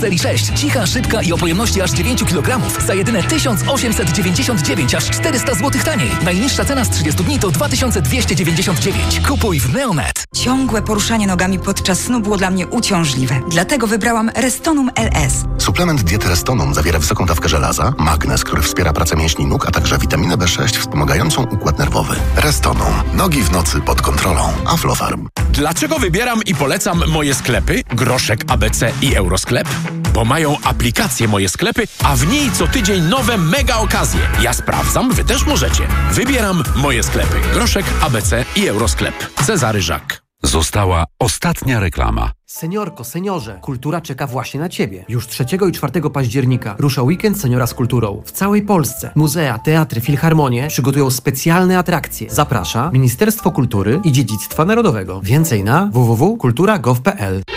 serii 6. Cicha, szybka i o pojemności aż 9 kg za jedyne 1899, aż 400 zł taniej. Najniższa cena z 30 dni to 2299. Kupuj w Neonet. Ciągłe poruszanie nogami podczas snu było dla mnie uciążliwe. Dlatego wybrałam Restonum LS. Suplement diety Restonum zawiera wysoką dawkę żelaza, magnez, który wspiera pracę mięśni nóg, a także witaminę B6 wspomagającą układ nerwowy. Restonum. Nogi w nocy pod kontrolą. Aflofarm. Dlaczego wybieram i polecam moje sklepy? Groszek, ABC i Eurosklep? Bo mają aplikację Moje Sklepy, a w niej co tydzień nowe mega okazje. Ja sprawdzam, wy też możecie. Wybieram Moje Sklepy. Groszek, ABC i Eurosklep. Cezary Żak. Została ostatnia reklama. Seniorko, seniorze, kultura czeka właśnie na Ciebie. Już 3 i 4 października rusza weekend Seniora z kulturą. W całej Polsce muzea, teatry, filharmonie przygotują specjalne atrakcje. Zaprasza Ministerstwo Kultury i Dziedzictwa Narodowego. Więcej na www.kultura.gov.pl.